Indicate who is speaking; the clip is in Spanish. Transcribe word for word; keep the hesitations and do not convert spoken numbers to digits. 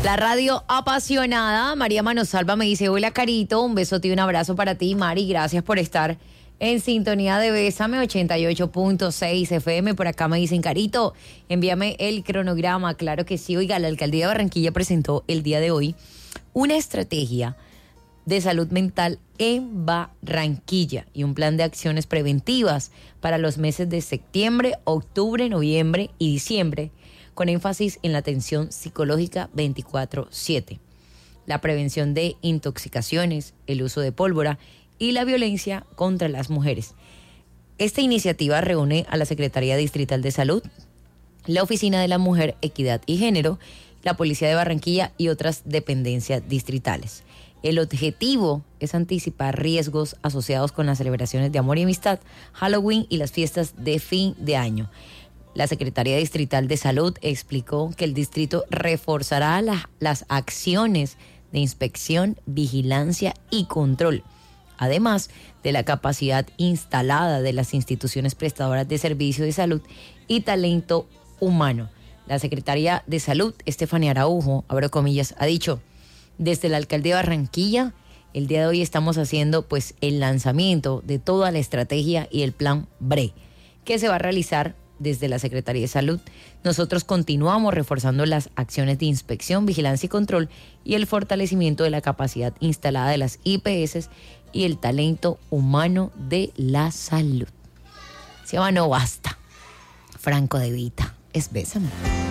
Speaker 1: La radio apasionada. María Manosalva me dice, hola Carito, un besote y un abrazo para ti, Mari. Gracias por estar en sintonía de Bésame ochenta y ocho punto seis F M. Por acá me dicen, Carito, envíame el cronograma. Claro que sí. Oiga, la alcaldía de Barranquilla presentó el día de hoy una estrategia de salud mental en Barranquilla y un plan de acciones preventivas para los meses de septiembre, octubre, noviembre y diciembre, con énfasis en la atención psicológica veinticuatro siete, la prevención de intoxicaciones, el uso de pólvora y la violencia contra las mujeres. Esta iniciativa reúne a la Secretaría Distrital de Salud, la Oficina de la Mujer, Equidad y Género, la Policía de Barranquilla y otras dependencias distritales. El objetivo es anticipar riesgos asociados con las celebraciones de amor y amistad, Halloween y las fiestas de fin de año. La Secretaría Distrital de Salud explicó que el distrito reforzará la, las acciones de inspección, vigilancia y control, además de la capacidad instalada de las instituciones prestadoras de servicio de salud y talento humano. La Secretaria de Salud, Estefanía Araujo, abro comillas, ha dicho: desde la alcaldía de Barranquilla, el día de hoy estamos haciendo pues el lanzamiento de toda la estrategia y el plan B R E, que se va a realizar desde la Secretaría de Salud. Nosotros continuamos reforzando las acciones de inspección, vigilancia y control y el fortalecimiento de la capacidad instalada de las I P S y el talento humano de la salud. Se llama No Basta. Franco De Vita, es Bésame.